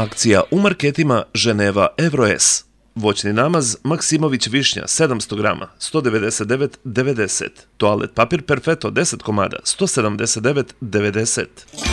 Akcija u marketima Ženeva Evro-S. Voćni namaz Maksimović višnja 700 grama 199,90. Toalet papir Perfetto 10 komada 179,90.